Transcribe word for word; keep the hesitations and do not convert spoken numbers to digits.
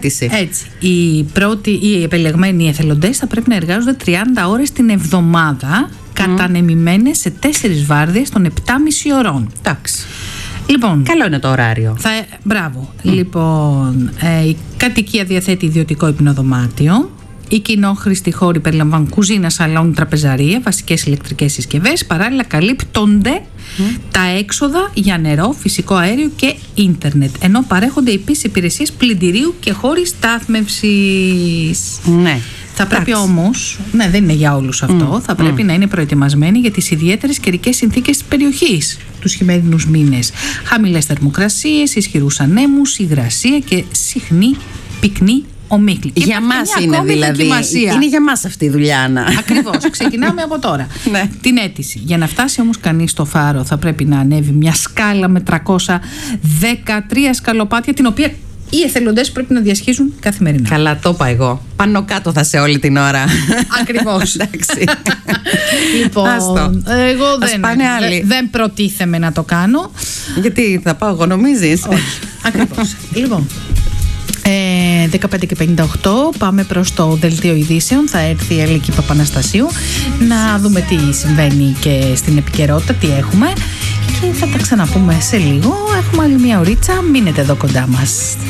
Έτσι. Οι πρώτοι, οι επιλεγμένοι εθελοντές θα πρέπει να εργάζονται τριάντα ώρες την εβδομάδα, mm. κατανεμημένες σε τέσσερις βάρδιες των επτά και μισή ωρών. Εντάξει. Λοιπόν, καλό είναι το ωράριο. Θα, μπράβο. Mm. Λοιπόν, ε, η κατοικία διαθέτει ιδιωτικό υπνοδωμάτιο. Οι κοινόχρηστοι χώροι περιλαμβάνουν κουζίνα, σαλόνι, τραπεζαρία, βασικές ηλεκτρικές συσκευές. Παράλληλα, καλύπτονται mm. τα έξοδα για νερό, φυσικό αέριο και ίντερνετ. Ενώ παρέχονται επίσης υπηρεσίες πλυντηρίου και χώροι στάθμευσης. Ναι. Θα πρέπει όμως, ναι, δεν είναι για όλους αυτό, mm. θα πρέπει mm. να είναι προετοιμασμένοι για τις ιδιαίτερες καιρικές συνθήκες της περιοχής τους χειμερινούς μήνες. Χαμηλές θερμοκρασίες, ισχυρούς ανέμους, υγρασία και συχνή πυκνή ομίχλη. Για μας είναι δηλαδή. Δοκιμασία. Είναι για μας αυτή η δουλειά, Άννα. Ακριβώς. Ξεκινάμε από τώρα. Ναι. Την αίτηση. Για να φτάσει όμως κανείς στο Φάρο, θα πρέπει να ανέβει μια σκάλα με τριακόσια δεκατρία σκαλοπάτια, την οποία οι εθελοντές πρέπει να διασχίζουν καθημερινά. Καλά, το είπα εγώ. Πάνω κάτω θα σε όλη την ώρα. Ακριβώς. Εντάξει. Λοιπόν, Άστο. εγώ δεν, δεν, δεν προτίθεμαι να το κάνω. Γιατί θα πάω εγώ, νομίζεις? Όχι. Ακριβώς. Λοιπόν. Ε, δεκαπέντε και πενήντα οκτώ, πάμε προς το δελτίο ειδήσεων. Θα έρθει η Αλίκη Παπαναστασίου να δούμε τι συμβαίνει και στην επικαιρότητα, τι έχουμε, και θα τα ξαναπούμε σε λίγο. Έχουμε άλλη μια ωρίτσα, μείνετε εδώ κοντά μας.